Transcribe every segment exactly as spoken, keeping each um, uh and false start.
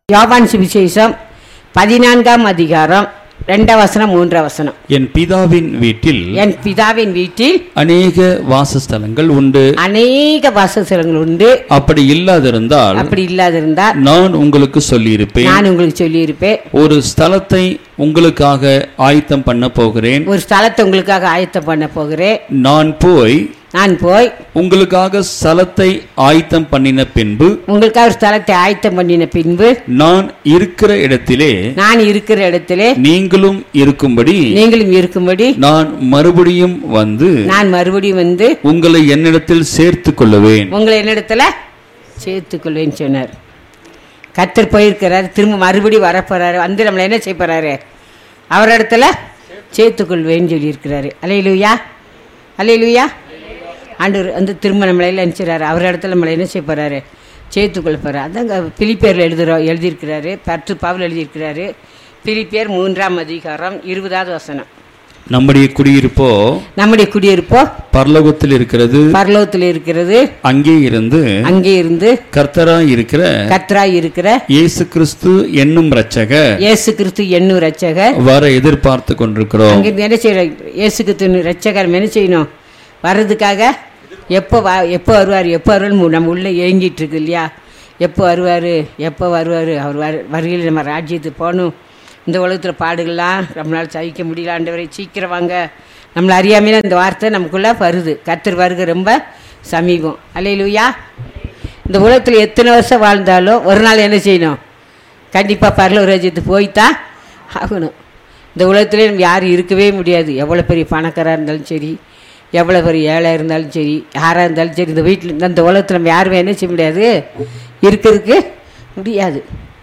யோவான் சுவிசேஷம் பதினான்காம் அதிகாரம் இரண்டாம் வசனம் மூன்றாம் வசனம். என் பிதாவின் வீட்டில் என் பிதாவின் வீட்டில் அநேக வாசஸ்தலங்கள் உண்டு, அநேக வாசஸ்தலங்கள் உண்டு. அப்படி இல்லாதிருந்தால் அப்படி இல்லாதிருந்தால் நான் உங்களுக்கு சொல்லியிருப்பேன். நான் உங்களுக்கு சொல்லியிருப்பேன். ஒரு ஸ்தலத்தை உங்களுக்காக ஆயத்தம் பண்ண போகிறேன். ஒரு ஸ்தலத்தை உங்களுக்காக ஆயத்தம் பண்ண போகிறேன். நான் போய் நான் போய் உங்களுக்காக ஸ்தலத்தை ஆயத்தம் பண்ணின பின்பு உங்களுக்காக ஒரு ஸ்தலத்தை ஆயத்தம் பண்ணின பின்பு நான் இருக்கிற இடத்திலே நான் இருக்கிற இடத்திலே நீங்களும் இருக்கும்படி நீங்களும் இருக்கும்படி நான் மறுபடியும் வந்து நான் மறுபடியும் வந்து உங்களை என்னிடத்தில் சேர்த்துக் கொள்ளுவேன். உங்களை என்னிடத்துல சேர்த்துக் கொள்வேன்னு சொன்னார். கர்த்தர் போயிருக்கிறார், திரும்ப மறுபடியும் வரப்போறாரு, வந்து நம்மளை என்ன செய்ய போறாரு, அவர் இடத்துல சேர்த்துக்கொள்வேன்னு சொல்லியிருக்கிறாரு. அல்லேலூயா, அல்லேலூயா. ஆண்டவர் வந்து திரும்ப நம்மளை எல்லாம் நினைச்சாரு, அவர் இடத்துல நம்மளை என்ன செய்ய போறாரு, சேர்த்துக்கொள்ள போறாரு. அதாங்க பிலிப்பியர்ல எழுதுறோம் எழுதியிருக்கிறாரு, பத்து பவுல் எழுதியிருக்கிறாரு. பிலிப்பியர் மூன்றாம் அதிகாரம் இருபதாவது வசனம். நம்முடைய குடியிருப்போ நம்முடைய குடியிருப்போ பரலோகத்தில் இருக்கிறது, பரலோகத்தில் இருக்கிறது. அங்கே இருந்து அங்கே இருந்து கர்த்தராய் இருக்கிற கர்த்தராய் இருக்கிற இயேசு கிறிஸ்து என்னும் இரட்சகர் இயேசு கிறிஸ்து என்னும் இரட்சகர் வர எதிர்பார்த்து கொண்டிருக்கிறோம். அங்கிருந்து என்ன செய்யறோம், இயேசு கிறிஸ்து இரட்சகர் என்ன செய்யணும், வர்றதுக்காக எப்போ வா எப்போ வருவார் எப்போ வருவார் நம்ம உள்ளே ஏங்கிட்டு இருக்கு இல்லையா. எப்போ வருவார் எப்போ வருவார், அவர் வரு வருகையில் நம்ம ராஜ்யத்துக்கு போகணும். இந்த உலகத்தில் பாடுகள்லாம் நம்மளால் சகிக்க முடியல, ஆண்டவரை சீக்கிரம் வாங்க. நம்மளை அறியாமையில இந்த வார்த்தை நமக்குள்ளே வருது. கர்த்தர் வருகை ரொம்ப சமீபம். அல்லேலூயா. இந்த உலகத்தில் எத்தனை வருஷம் வாழ்ந்தாலும் ஒரு நாள் என்ன செய்யணும், கண்டிப்பாக பரலோக ராஜ்யத்துக்கு போய்தான் ஆகணும். இந்த உலகத்துலேயே நம்ம யாரும் இருக்கவே முடியாது. எவ்வளோ பெரிய பணக்காராக இருந்தாலும் சரி, எவ்வளோ பெரிய ஏழை இருந்தாலும் சரி, யாராக இருந்தாலும் சரி, இந்த வீட்டில் இந்த உலகத்தில் நம்ம யாருமே என்ன செய்ய முடியாது, இருக்கிறதுக்கு முடியாது.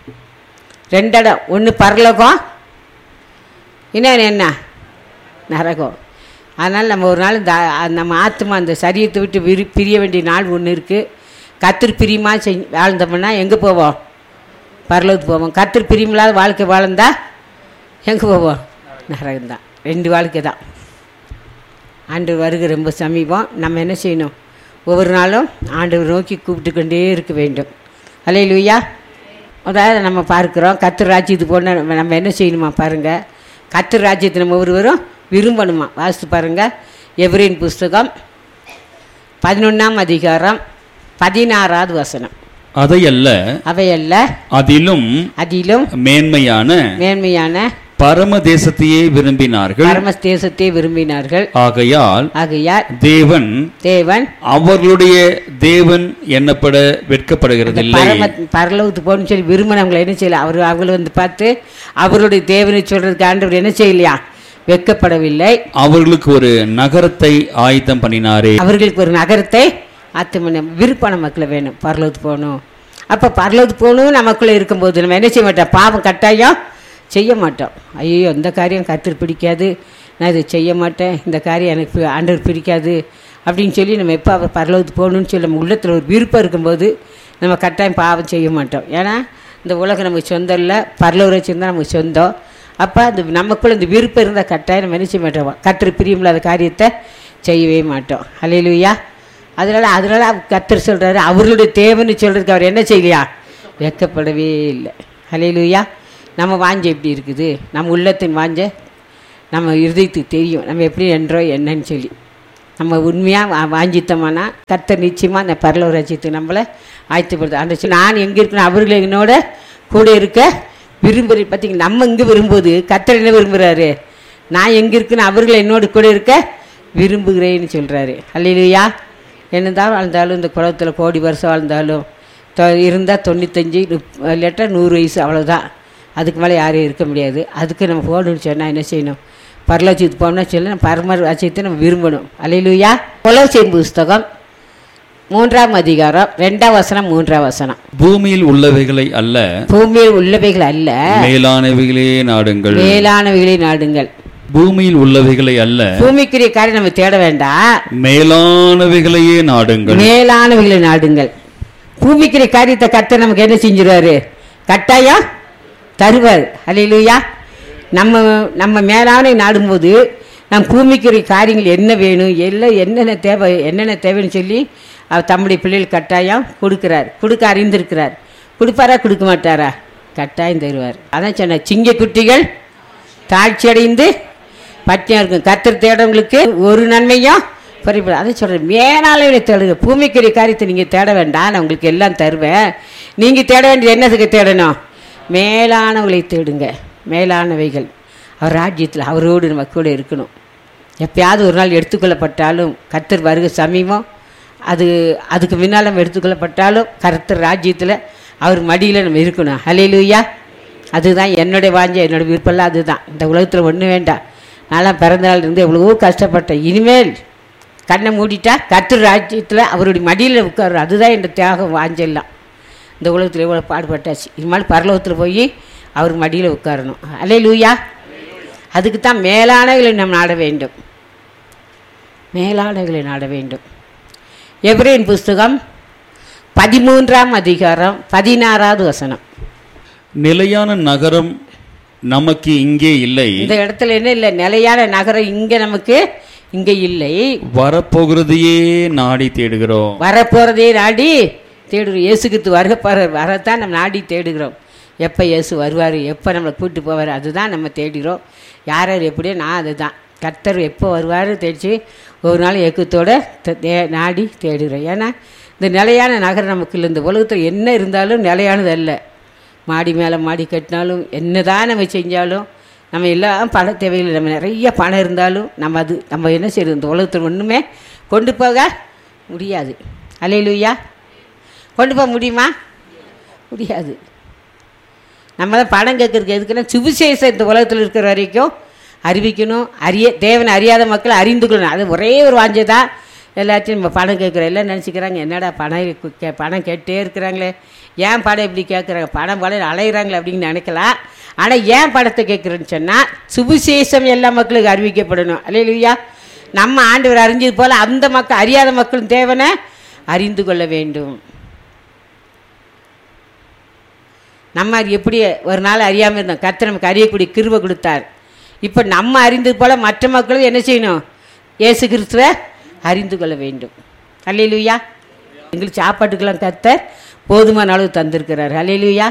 ரெண்டு இடம், ஒன்று பரலோகம், இன்னொன்று என்ன நரகம். அதனால் நம்ம ஒரு நாள் இந்த நம்ம ஆத்மா அந்த சரீரத்தை விட்டு விரி பிரிய வேண்டிய நாள் ஒன்று இருக்குது. கர்த்தர் பிரியமாக செய் வாழ்ந்தோம்னா எங்கே போவோம், பரலோகத்துக்கு போவோம். கர்த்தர் பிரியமில்லாத வாழ்க்கை வாழ்ந்தா எங்கே போவோம், நரகம்தான். ரெண்டு வாழ்க்கை தான். ஆண்டவர் வருகை ரொம்ப சமீபம். நம்ம என்ன செய்யணும், ஒவ்வொரு நாளும் ஆண்டவர் நோக்கி கூப்பிட்டு கொண்டே இருக்க வேண்டும். அல்லேலூயா. அதாவது நம்ம பார்க்குறோம், கர்த்தர் ராஜ்யத்துக்கு போனால் நம்ம நம்ம என்ன செய்யணுமா பாருங்கள், கர்த்தர் ராஜ்யத்தை நம்ம ஒருவரும் விரும்பணுமா. வாசித்து பாருங்கள், எபிரேயர் புஸ்தகம் பதினொன்றாம் அதிகாரம் பதினாறாவது வசனம். அதையல்ல அவையல்ல அதிலும் அதிலும் மேன்மையான மேன்மையான பரம தேசத்தையே விரும்பினார்கள், பரம தேசத்தை விரும்பினார்கள். ஆகையால் ஆகையால் தேவன் தேவன் அவர்களுடைய தேவன் என்னப்பட வெட்கப்படுகிறதில்லை. பரம பரலோகத்துக்கு போகணும்னு சொல்லி விரும்பினவங்களை என்ன செய்யல, அவர் அவங்களை வந்து பார்த்து அவருடைய தேவனை சொல்றதுக்கு ஆண்டவர் என்ன செய்யலையா, வெட்கப்படவில்லை. அவர்களுக்கு ஒரு நகரத்தை ஆயத்தம் பண்ணினாரே. அவர்களுக்கு ஒரு நகரத்தை ஆயத்தம் விருப்பம் நமக்குள்ள வேணும், பரலோகத்துக்கு போகணும். அப்போ பரலோகத்துக்கு போகணும் நமக்குள்ளே இருக்கும்போது நம்ம என்ன செய்ய மாட்டோம், பாவம் கட்டாயம் செய்ய மாட்டோம். ஐயோ இந்த காரியம் கர்த்தர் பிடிக்காது, நான் இதை செய்ய மாட்டேன், இந்த காரியம் எனக்கு ஆண்டவர் பிடிக்காது அப்படின்னு சொல்லி நம்ம எப்போ அவர் பரலோகத்துக்கு போகணுன்னு சொல்லி நம்ம உள்ளத்தில் ஒரு விருப்பம் இருக்கும்போது நம்ம கட்டாயம் பாவம் செய்ய மாட்டோம். ஏன்னா இந்த உலகம் நமக்கு சொந்தம் இல்லை, பரலோக ராஜ்யம் தான் நமக்கு சொந்தம். அப்போ அந்த நமக்குள்ள இந்த விருப்பம் இருந்தால் கட்டாயம் நம்ம என்ன செய்ய மாட்டோம், கர்த்தர் பிரியமில்லாத காரியத்தை செய்யவே மாட்டோம். அல்லேலூயா. அதனால் அதனால் கர்த்தர் சொல்கிறாரு, அவர்களுடைய தேவன்னு சொல்கிறதுக்கு அவர் என்ன செய்யலையா, வெட்கப்படவே இல்லை. அல்லேலூயா. நம்ம வாஞ்சை எப்படி இருக்குது, நம்ம உள்ளத்தின் வாஞ்சை நம்ம இருதயத்துக்கு தெரியும், நம்ம எப்படி என்றோ என்னன்னு சொல்லி. நம்ம உண்மையாக வாஞ்சித்தோம்னா கர்த்தர் நிச்சயமாக அந்த பரலோக ராஜ்யத்துக்கு நம்மளை ஆயத்தப்படுது. அந்த நான் எங்கே இருக்கணும், அவர்கள் என்னோட கூட இருக்க விரும்புகிற. பார்த்தீங்கன்னா நம்ம இங்கே விரும்புவது, கர்த்தர் என்ன விரும்புகிறாரு, நான் எங்கே இருக்குன்னு அவர்கள் என்னோட கூட இருக்க விரும்புகிறேன்னு சொல்கிறாரு. அல்லேலூயா. என்னதான் வாழ்ந்தாலும் இந்த குளத்தில் கோடி வருஷம் வாழ்ந்தாலும் தொ இருந்தால் தொண்ணூத்தஞ்சு இல்லாட்டா நூறு வயசு அவ்வளோதான், அதுக்கு மேலே யாரும் இருக்க முடியாது. அதுக்கு நம்ம போகணும்னு சொன்னால் என்ன செய்யணும், பரலோகத்துக்கு போகணும்னு சொல்லி பரம ராஜ்யத்தை நம்ம விரும்பணும். அல்லேலூயா. கொலோசியர் புஸ்தகம் மூன்றாம் அதிகாரம் ரெண்டாம் வசனம் மூன்றாம் வசனம். பூமியில் உள்ளவைகளை அல்ல, பூமியில் உள்ளவைகள் அல்ல, மேலானவைகளே நாடுங்கள், மேலானவைகளே நாடுங்கள். பூமியில் உள்ளவைகளை அல்ல, பூமிக்குரிய காரியம் நம்ம தேட வேண்டாம், மேலானவைகளையே நாடுங்கள், மேலானவைகளை நாடுங்கள். பூமிக்குரிய காரியத்தை கர்த்தர் நமக்கு என்ன செஞ்சிருவாரு, கட்டாயம் தருவார். அல்லேலூயா. நம்ம நம்ம மேலான நாடும்போது நம் பூமிக்குரிய காரியங்கள் என்ன வேணும், எல்லாம் என்னென்ன தேவை என்னென்ன தேவைன்னு சொல்லி அவர் தம்முடைய பிள்ளைகள் கட்டாயம் கொடுக்குறார், கொடுக்க அறிந்திருக்கிறார். கொடுப்பாரா கொடுக்க மாட்டாரா, கட்டாயம் தருவார். அதான் சொன்ன சிங்க குட்டிகள் தாழ்ச்சி அடைந்து பட்டினியாக இருக்கும். கர்த்தர் தேடவங்களுக்கு ஒரு நன்மையும் குறைபடும். அதை சொல்கிறேன், மேலாளர்களை தேடுங்க. பூமிக்குரிய காரியத்தை நீங்கள் தேட வேண்டாம், நான் உங்களுக்கு எல்லாம் தருவேன். நீங்கள் தேட வேண்டியது என்னதுக்கு தேடணும்? மேலானவங்களை தேடுங்க. மேலானவைகள் அவர் ராஜ்யத்தில் அவரோடு நம்ம கூட இருக்கணும். எப்பயாவது ஒரு நாள் எடுத்துக்கொள்ளப்பட்டாலும் கர்த்தர் வருக சமீபம், அது அதுக்கு முன்னால் நம்ம எடுத்துக்கொள்ளப்பட்டாலும் கர்த்தர் ராஜ்யத்தில் அவர் மடியில் நம்ம இருக்கணும். ஹல்லேலூயா. அதுதான் என்னுடைய வாஞ்சை, என்னோடய விருப்பம்லாம் அதுதான். இந்த உலகத்தில் ஒன்றும் வேண்டாம். நான்லாம் பிறந்த நாள் இருந்து எவ்வளவோ கஷ்டப்பட்டேன். இனிமேல் கண்ணை மூடிட்டா கர்த்தர் ராஜ்யத்தில் அவருடைய மடியில் உட்காரு. அதுதான் என் தியாகம் வாஞ்செல்லாம். இந்த உலகத்தில் எவ்வளோ பாடுபட்டாச்சு. இனிமேல் பரலோகத்தில் போய் அவர் மடியில் உட்காரணும். ஹல்லேலூயா. அதுக்கு தான் மேலானவர்களை நாம் நாட வேண்டும். மேலானவர்களை நாட வேண்டும். எபிரேயர் புஸ்தகம் பதிமூன்றாம் அதிகாரம் பதினாறாவது வசனம். நிலையான நகரம் நமக்கு இங்கே இல்லை. இந்த இடத்துல என்ன இல்லை? நிலையான நகரம் இங்கே நமக்கு இங்கே இல்லை. வரப்போகிறதையே நாடி தேடுகிறோம். வரப்போகிறதையே நாடி தேடுகிறோம். இயேசு கிறிஸ்து வருக வரத்தான் நம்ம நாடி தேடுகிறோம். எப்போ இயேசு வருவார், எப்போ நம்மளை கூப்பிட்டு போவார், அதுதான் நம்ம தேடுகிறோம். யார் யார் எப்படியோ நான் அதுதான். கர்த்தர் எப்போ வருவார் தெரிச்சு ஒரு நாள் ஏக்கத்தோடு நாடி தேடுகிறோம். ஏன்னா இந்த நிலையான நகரம் நமக்கு இல்லை. இந்த உலகத்தில் என்ன இருந்தாலும் நிலையானது அல்ல. மாடி மேலே மாடி கட்டினாலும் என்ன தான் நம்ம செஞ்சாலும் நம்ம எல்லாம் பண தேவைகள், நம்ம நிறைய பணம் இருந்தாலும் நம்ம அது நம்ம என்ன செய்யறது? இந்த உலகத்தில் ஒன்றுமே கொண்டு போக முடியாது. ஹல்லேலூயா. கொண்டு போக முடியுமா? முடியாது. நம்ம தான் பணம் கேட்குறதுக்கு எதுக்குன்னா சுவிசேஷம் இந்த உலகத்தில் இருக்கிற வரைக்கும் அறிவிக்கணும். அறிய தேவனை அறியாத மக்களை அறிந்து கொள்ளணும். அது ஒரே ஒரு வாஞ்சை தான். எல்லாத்தையும் நம்ம பணம் கேட்குறோம். எல்லாம் நினச்சிக்கிறாங்க, என்னடா பணம் கே பணம் கேட்டே இருக்கிறாங்களே, ஏன் படம் இப்படி கேட்குறாங்க, பணம் படம் அலைகிறாங்களே அப்படின்னு நினைக்கலாம். ஆனால் ஏன் படத்தை கேட்குறேன்னு சொன்னால் சுவிசேஷம் எல்லா மக்களுக்கு அறிவிக்கப்படணும். அல்லேலூயா. நம்ம ஆண்டவர் அறிஞ்சது போல் அந்த மக்கள் அறியாத மக்களும் தேவனை அறிந்து கொள்ள வேண்டும். நம்ம எப்படி ஒரு நாள் அறியாமல் இருந்தோம், கர்த்தர் நமக்கு அறியக்கூடிய கிருபை கொடுத்தார். இப்போ நம்ம அறிந்தது போல் மற்ற மக்களும் என்ன செய்யணும்? இயேசு கிறிஸ்துவை அறிந்து கொள்ள வேண்டும். அல்லேலூயா. எங்களுக்கு சாப்பாட்டுக்கெல்லாம் கர்த்தர் போதுமான அளவு தந்திருக்கிறார். அல்லேலூயா.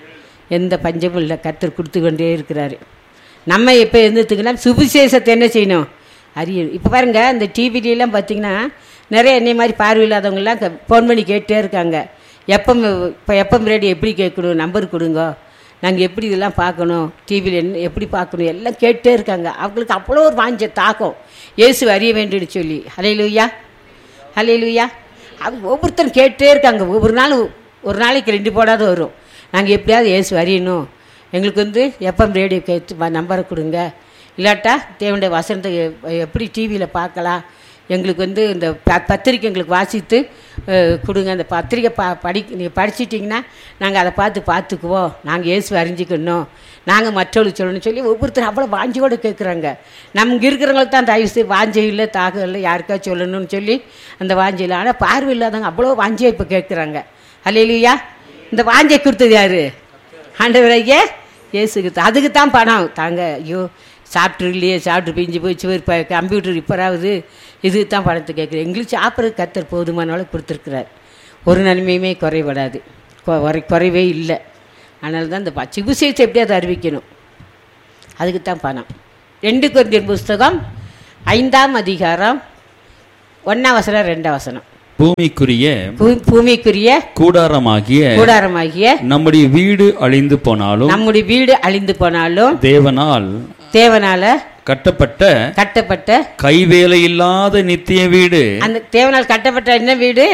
எந்த பஞ்சமும் இல்லை, கர்த்தர் கொடுத்து கொண்டே இருக்கிறாரு. நம்ம எப்போ இருந்துட்டுங்கன்னா சுவிசேஷத்தை என்ன செய்யணும்? அறியணும். இப்போ பாருங்கள், இந்த டிவிலாம் பார்த்திங்கன்னா நிறைய என்னை மாதிரி பார்வையில்லாதவங்களாம் ஃபோன் பண்ணி கேட்டே இருக்காங்க. எப்போ இப்போ எப்போ ரேடியோ எப்படி கேட்கணும், நம்பர் கொடுங்க, நாங்கள் எப்படி இதெல்லாம் பார்க்கணும், டிவியில் என்ன எப்படி பார்க்கணும், எல்லாம் கேட்டே இருக்காங்க. அவங்களுக்கு அவ்வளோ ஒரு வாஞ்ச தாக்கம் இயேசு அறிய வேண்டும்னு சொல்லி. ஹல்லேலூயா. ஹல்லேலூயா. அது ஒவ்வொருத்தரும் கேட்டே இருக்காங்க. ஒவ்வொரு நாள் ஒரு நாளைக்கு ரெண்டு போடாத வரும். நாங்கள் எப்படியாவது இயேசு அறியணும், எங்களுக்கு வந்து எஃப்எம் ரேடியோ கேட்டு நம்பரை கொடுங்க, இல்லாட்டா தேவனுடைய வசனத்தை எப்படி டிவியில் பார்க்கலாம், எங்களுக்கு வந்து இந்த ப பத்திரிக்கை எங்களுக்கு வாசித்து கொடுங்க, அந்த பத்திரிக்கை பா படி நீங்கள் படிச்சிட்டிங்கன்னா நாங்கள் அதை பார்த்து பார்த்துக்குவோம், நாங்கள் இயேசு அறிஞ்சிக்கணும், நாங்கள் மற்றவர்களுக்கு சொல்லணும்னு சொல்லி ஒவ்வொருத்தரும் அவ்வளோ வாஞ்சியோடு கேட்குறாங்க. நமக்கு இருக்கிறவங்களுக்கு தான் தயவு செய்து வாஞ்சை இல்லை, தாகம் இல்லை, யாருக்கா சொல்லணும்னு சொல்லி அந்த வாஞ்சை இல்லை. ஆனால் பார்வை இல்லாதவங்க அவ்வளோ வாஞ்சியாக இப்போ கேட்குறாங்க. அல்லேலூயா. இந்த வாஞ்சை கொடுத்தது யார்? ஆண்டவரையே இயேசு கிறிஸ்து. அதுக்கு தான் பணம் தாங்க. ஐயோ சாப்பிட்ரு இல்லையே, சாப்பிட்டு பிஞ்சு போயிடுச்சு, இப்போ கம்ப்யூட்டர் ரிப்பராகுது, இதுக்கு தான் பணத்தை கேட்குறேன். எங்களுக்கு சாப்பிட்றது கர்த்தர் போதுமான அளவு கொடுத்துருக்குறார். ஒரு நன்மையுமே குறைபடாது, குறை குறைவே இல்லை. அதனால தான் இந்த சுவிசேஷத்தை எப்படியாவது அறிவிக்கணும், அதுக்கு தான் பணம். ரெண்டு கொரிந்தியர் புஸ்தகம் ஐந்தாம் அதிகாரம் ஒன்றாம் வசனம் ரெண்டாம் வசனம். பூமிக்குரிய பூமிக்குரிய கூடாரமாகிய கூடாரமாகிய நம்முடைய வீடு அழிந்து போனாலும் நம்முடைய வீடு அழிந்து போனாலும் தேவனால் தேவனால கட்டப்பட்ட கட்டப்பட்ட கைவேலை இல்லாத நித்திய வீடு. அந்த தேவனால் கட்டப்பட்ட என்ன வீடு?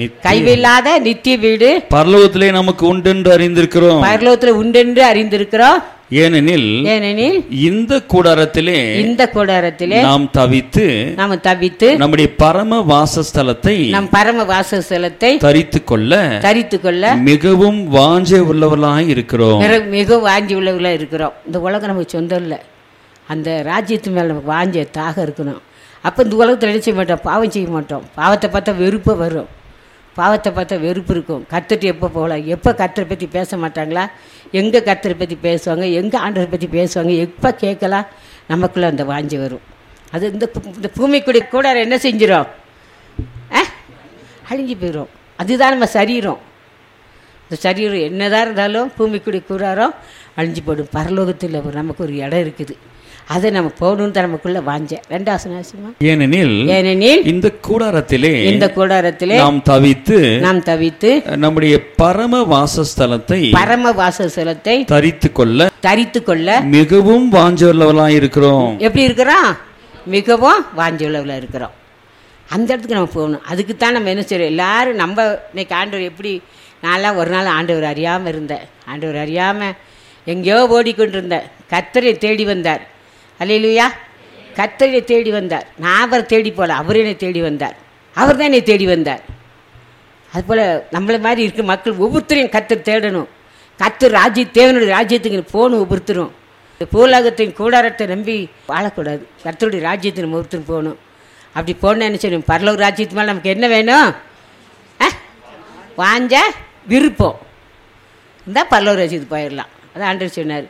கைவேலாத நித்திய வீடு பரலோகத்திலே நமக்கு உண்டென்று அறிந்திருக்கிறோம். பரலோகத்திலே உண்டென்று அறிந்திருக்கிறோம். ஏனெனில் ஏனெனில் இந்த கூடாரத்திலே இந்த கூடாரத்திலே நாம் தவித்து நாம் தவித்து நம்முடைய பரம வாசஸ்தலத்தை நம் பரம வாசஸ்தலத்தை தரித்து கொள்ள தரித்து கொள்ள மிகவும் வாஞ்சை உள்ளவர்களாக இருக்கிறோம். மிகவும் வாஞ்சி உள்ளவர்களாக இருக்கிறோம். இந்த உலகம் நமக்கு சொந்தம் இல்லை, அந்த ராஜ்யத்து மேலே நமக்கு வாஞ்ச தாக இருக்கணும். அப்போ இந்த உலகத்தில் என்ன செய்ய மாட்டோம்? பாவம் செய்ய மாட்டோம். பாவத்தை பார்த்தா வெறுப்பு வரும், பாவத்தை பார்த்தா வெறுப்பு இருக்கும். கர்த்தர்ட்ட எப்போ போகலாம்? எப்போ கர்த்தரை பற்றி பேச மாட்டாங்களா? எங்கே கர்த்தரை பற்றி பேசுவாங்க, எங்கே ஆண்டவரை பற்றி பேசுவாங்க, எப்போ கேட்கலாம்? நமக்குள்ளே அந்த வாஞ்சி வரும். அது இந்த இந்த பூமிக்குடி கூட என்ன செஞ்சிடும்? அழிஞ்சு போயிடும். அதுதான் நம்ம சரீரம். இந்த சரீரம் என்னதான் இருந்தாலும் பூமிக்குடி கூறாரோ அழிஞ்சு போடும். பரலோகத்தில் நமக்கு ஒரு இடம் இருக்குது, அதை நம்ம போகணும்னு தான் நமக்குள்ள வாஞ்ச. ரெண்டாசனாசமா ஏனெனில் ஏனெனில் இந்த கூடாரத்திலே இந்த கூடாரத்திலே நாம் தவித்து நாம் தவித்து நம்முடைய பரம வாசஸ்தலத்தை பரம வாசஸ்தலத்தை தரித்து கொள்ள தரித்து கொள்ள மிகவும் வாஞ்சவர்களாய் இருக்கிறோம். எப்படி இருக்கிறோம்? மிகவும் வாஞ்சவர்களாக இருக்கிறோம். அந்த இடத்துக்கு நம்ம போகணும். அதுக்கு தான் நம்ம என்ன செய்யறோம்? எல்லாரும் நம்ம இன்னைக்கு ஆண்டவர் எப்படி, நான்லாம் ஒரு நாள் ஆண்டவர் அறியாமல் இருந்தேன். ஆண்டவர் அறியாமல் எங்கேயோ ஓடிக்கொண்டிருந்தேன். கர்த்தரை தேடி வந்தார். அல்லேலூயா. கர்த்தரை தேடி வந்தார். நான் அவரை தேடி போகல, அவர் என்னை தேடி வந்தார். அவர் தான் என்னை தேடி வந்தார். அதுபோல் நம்மளை மாதிரி இருக்க மக்கள் ஒவ்வொருத்தரையும் கர்த்தர் தேடணும். கர்த்தர் ராஜ்ய தேவனுடைய ராஜ்யத்துக்கு போகணும். ஒவ்வொருத்தரும் இந்த பூலோகத்தின் கூடாரத்தை நம்பி வாழக்கூடாது. கர்த்தருடைய ராஜ்யத்தை நம்ம ஒவ்வொருத்தரும் போகணும். அப்படி போன என்ன செய்யணும்? பரலோக ராஜ்யத்து மேலே நமக்கு என்ன வேணும்? வாஞ்ச விருப்பம் இருந்தால் பரலோக ராஜ்யத்துக்கு போயிடலாம். அதான் ஆண்டவர் சொன்னார்.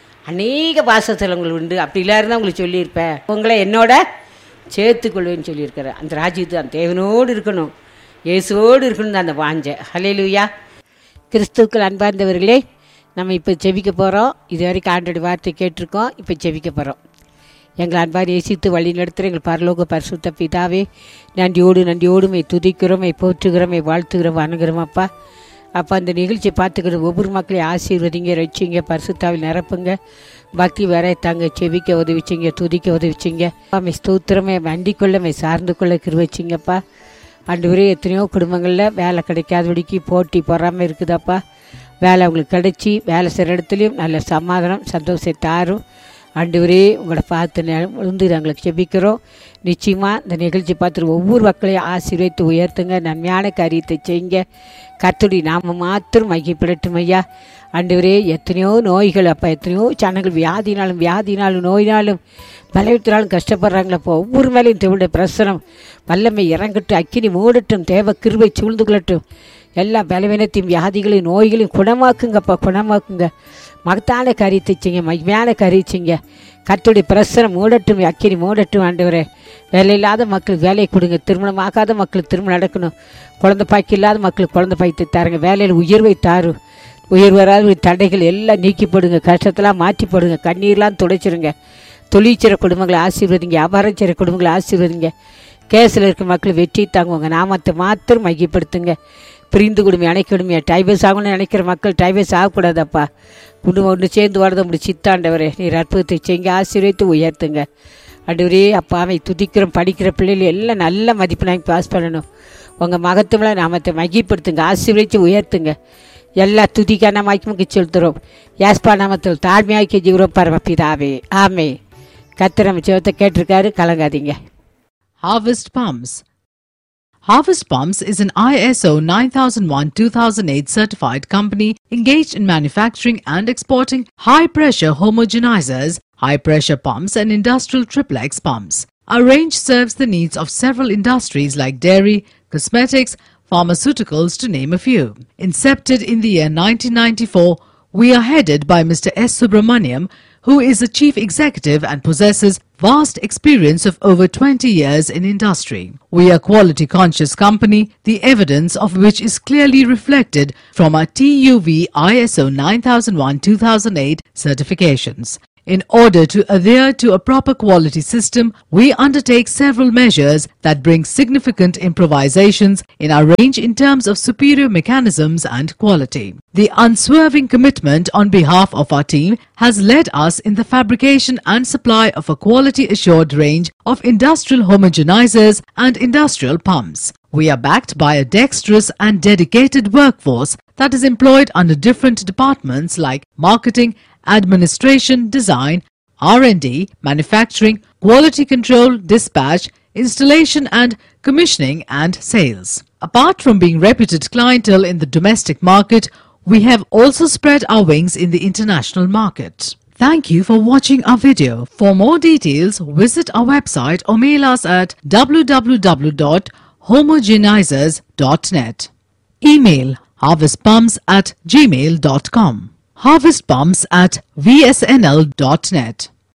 அநேக வாசஸ்தலங்கள் உண்டு, அப்படி இல்லாருந்தான் உங்களுக்கு சொல்லியிருப்பேன், உங்களை என்னோட சேர்த்துக்கொள்வேன்னு சொல்லியிருக்கிறேன். அந்த ராஜ்யத்து அந்த தேவனோடு இருக்கணும், இயேசுவோடு இருக்கணும் தான் அந்த வாஞ்ச. ஹல்லேலூயா. கிறிஸ்துவுக்குள் அன்பார்ந்தவர்களே, நம்ம இப்போ செபிக்க போகிறோம். இது வரைக்கும் ஆண்டோட வார்த்தை கேட்டிருக்கோம். இப்போ செபிக்க போகிறோம். எங்கள் அன்பார் நேசித்து வழி நடத்துகிற எங்கள் பரலோக பரிசுத்த பிதாவே, நன்றியோடு நன்றியோடு மை துதிக்கிறோம், மை போற்றுகிறோம், மை வாழ்த்துகிறோம், வணங்குகிறோம். அப்பா அப்போ அந்த நிகழ்ச்சியை பார்த்துக்கிற ஒவ்வொரு மக்களையும் ஆசீர்வதிங்க, ரட்சிங்க, பரிசுத்தாவில் நிரப்புங்க, பக்தி வர தாங்க, செபிக்க உதவிச்சிங்க, துதிக்க உதவிச்சிங்க. மை ஸ்தோத்திரமே வண்டிக் கொள்ள மை சார்ந்து கொள்ள கிருவச்சிங்கப்பா. ஆண்டவரே, எத்தனையோ குடும்பங்களில் வேலை கிடைக்காதபடிக்கு போட்டி பொறாமல் இருக்குதாப்பா. வேலை அவங்களுக்கு கிடைச்சி வேலை செய்கிற இடத்துலையும் நல்ல சமாதானம் சந்தோஷத்தை தாரும். ஆண்டவரே, உங்களை பார்த்து விழுந்து எங்களுக்கு செபிக்கிறோம். நிச்சயமாக இந்த நிகழ்ச்சி பார்த்துட்டு ஒவ்வொரு மக்களையும் ஆசீர்வதித்து உயர்த்துங்க, நன்மையான காரியத்தை செய்யுங்க. கர்த்தருடைய நாம மாத்திரம் மகிமைப்படட்டும் ஐயா. ஆண்டவரே, எத்தனையோ நோய்கள் அப்போ, எத்தனையோ ஜனங்கள் வியாதினாலும் வியாதினாலும் நோயினாலும் பலவீனத்தினாலும் கஷ்டப்படுறாங்களப்போ, ஒவ்வொரு மேலேயும் தேவனுடைய பிரசனம் வல்லமை இறங்கட்டும், அக்கினி மூடட்டும், தேவ கிருபை சூழ்ந்து கொள்ளட்டும். எல்லா பலவீனத்தையும் வியாதிகளையும் நோய்களையும் குணமாக்குங்கப்பா, குணமாக்குங்க. மகத்தான காரியத்தை செய்யுங்க, மகிமையான காரியம் செய்யுங்க. கர்த்தருடைய பிரசனம் மூடட்டும், அக்கினி மூடட்டும். ஆண்டவரே, வேலை இல்லாத மக்களுக்கு வேலையை கொடுங்க, திருமணம் ஆகாத மக்களுக்கு திருமணம் நடக்கணும், குழந்தை பாய்க்கு இல்லாத மக்களுக்கு குழந்தை பாய்த்து தாருங்க, வேலையில் உயர்வை தாரு, உயர் வராத தடைகள் எல்லாம் நீக்கி போடுங்க, கஷ்டத்தெல்லாம் மாற்றி போடுங்க, கண்ணீர்லாம் துடைச்சிருங்க. தொழிற்சிற குடும்பங்களை ஆசீர்வதிங்க, வியாபாரம் செய்கிற குடும்பங்களை ஆசீர்வதிங்க. கேஸில் இருக்க மக்கள் வெற்றி தாங்குவாங்க, நாமத்தை மாத்திரம் மையப்படுத்துங்க. பிரிந்து குடும்பம் அணைக்கணுமே, டைவர்ஸ் ஆகணும்னு நினைக்கிற மக்கள் டைவர்ஸ் ஆகக்கூடாதப்பா. குடும்பம் ஒன்று சேர்ந்து வரது அப்படி சித்தாண்டவரே, நீர் அற்புதத்தை செய்யுங்க, ஆசீர்வதித்து உயர்த்துங்க. ஆண்டவரே, அப்பாவை துதிக்கிறோம். படிக்கிற பிள்ளைகள் எல்லாம் நல்ல மதிப்பு நாங்கள் பாஸ் பண்ணணும். உங்கள் மகத்துவம் நாமத்தை மகிப்படுத்துங்க, ஆசீர்வதித்து உயர்த்துங்க. எல்லா துதிக்கான மகிமைக்கு செலுத்துகிறோம். யாஸ்பா நாமத்தில் தாழ்மையாக்கி ஜீவரம் பரமபிதாவே, ஆமே. கர்த்தர் நம்ம ஜெபத்தை கேட்டிருக்காரு, கலங்காதீங்க. Harvest Palms. Harvest Palms is an I S O nine thousand one two thousand eight certified company engaged in manufacturing and exporting high-pressure homogenizers, high-pressure pumps and industrial triplex pumps. Our range serves the needs of several industries like dairy, cosmetics, pharmaceuticals to name a few. Incepted in the year nineteen ninety-four, we are headed by Mister S. Subramaniam, who is the chief executive and possesses vast experience of over twenty years in industry. We are a quality conscious company, the evidence of which is clearly reflected from our T U V I S O nine thousand one two thousand eight certifications. In order to adhere to a proper quality system, we undertake several measures that bring significant improvisations in our range in terms of superior mechanisms and quality. The unswerving commitment on behalf of our team has led us in the fabrication and supply of a quality-assured range of industrial homogenizers and industrial pumps. We are backed by a dexterous and dedicated workforce that is employed under different departments like marketing, administration, design, R and D, manufacturing, quality control, dispatch, installation and commissioning and sales. Apart from being reputed clientele in the domestic market, we have also spread our wings in the international market. Thank you for watching our video. For more details, visit our website or mail us at w w w dot homogenizers dot net. Email harvestpumps at gmail dot com. harvestpumps at v s n l dot net.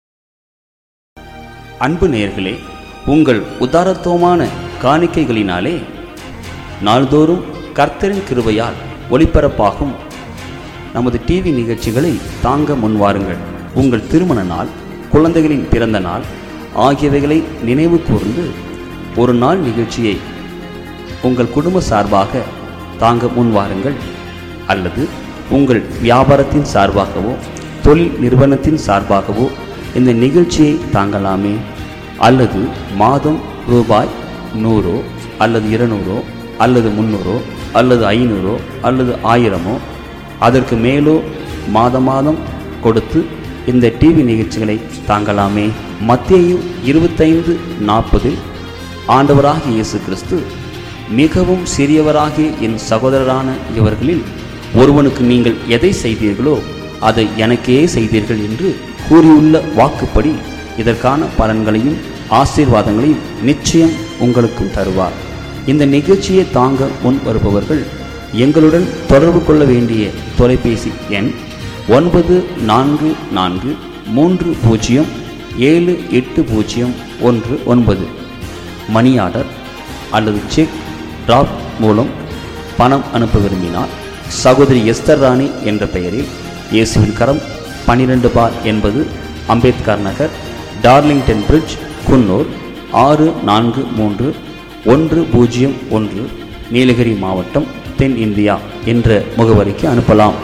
அன்பு நேயர்களே, உங்கள் உதாரத்துவமான காணிக்கைகளினாலே நாள்தோறும் கர்த்தரின் கிருபையால் ஒளிபரப்பாகும் நமது TV நிகழ்ச்சிகளை தாங்க முன்வாருங்கள். உங்கள் திருமண நாள், குழந்தைகளின் பிறந்த நாள் ஆகியவைகளை நினைவு கூர்ந்து ஒரு நாள் நிகழ்ச்சியை உங்கள் குடும்ப சார்பாக தாங்க முன்வாருங்கள். அல்லது உங்கள் வியாபாரத்தின் சார்பாகவோ தொழில் நிறுவனத்தின் சார்பாகவோ இந்த நிகழ்ச்சியை தாங்கலாமே. அல்லது மாதம் ரூபாய் நூறோ அல்லது இருநூறோ அல்லது முந்நூறோ அல்லது ஐநூறோ அல்லது ஆயிரமோ அதற்கு மேலோ மாத மாதம் கொடுத்து இந்த டிவி நிகழ்ச்சிகளை தாங்கலாமே. மத்தேயு இருபத்தைந்து நாற்பதில் ஆண்டவராகிய இயேசு கிறிஸ்து, மிகவும் சிறியவராகிய என் சகோதரரான இவர்களில் ஒருவனுக்கு நீங்கள் எதை செய்தீர்களோ அதை எனக்கே செய்தீர்கள் என்று கூறியுள்ள வாக்குப்படி இதற்கான பலன்களையும் ஆசீர்வாதங்களையும் நிச்சயம் உங்களுக்கும் தருவார். இந்த நிகழ்ச்சியை தாங்க முன் வருபவர்கள் எங்களுடன் தொடர்பு கொள்ள வேண்டிய தொலைபேசி எண் ஒன்பது நான்கு நான்கு மூன்று பூஜ்ஜியம் ஏழு எட்டு பூஜ்ஜியம் ஒன்று ஒன்பது. மணி ஆர்டர் அல்லது செக் டிராப் மூலம் பணம் அனுப்ப விரும்பினால் சகோதரி எஸ்தர் ராணி என்ற பெயரில் இயேசுவின் கரம் பன்னிரண்டு பார் என்பது அம்பேத்கர் நகர், டார்லிங்டன் பிரிட்ஜ், குன்னூர் ஆறு நான்கு மூன்று ஒன்று பூஜ்ஜியம் ஒன்று, நீலகிரி மாவட்டம், தென் இந்தியா என்ற முகவரிக்கு அனுப்பலாம்.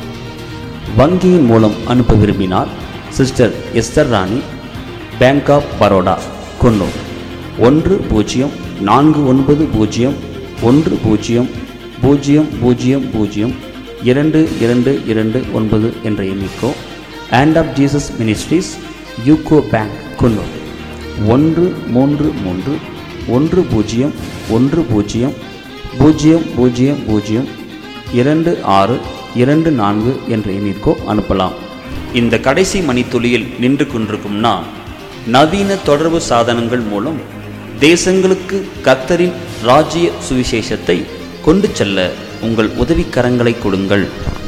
வங்கியின் மூலம் அனுப்ப விரும்பினால் sister Esther Rani, bank of Baroda, Coonoor ஒன்று பூஜ்ஜியம் நான்கு ஒன்பது பூஜ்ஜியம் ஒன்று பூஜ்ஜியம் பூஜ்ஜியம் பூஜ்ஜியம் பூஜ்ஜியம் இரண்டு இரண்டு இரண்டு ஒன்பது என்ற எண்ணிக்கோ. Hand of Jesus ministries, UCO bank, Coonoor ஒன்று மூன்று மூன்று ஒன்று பூஜ்ஜியம் ஒன்று பூஜ்ஜியம் பூஜ்ஜியம் பூஜ்ஜியம் பூஜ்ஜியம் இரண்டு ஆறு இரண்டு நான்கு என்ற எண்ணிற்கோ அனுப்பலாம். இந்த கடைசி மணித்துளியில் நின்று கொண்டிருக்கும் நான், நவீன தொடர்பு சாதனங்கள் மூலம் தேசங்களுக்கு கர்த்தரின் ராஜ்ய சுவிசேஷத்தை கொண்டு செல்ல உங்கள் உதவிக்கரங்களை கொடுங்கள்.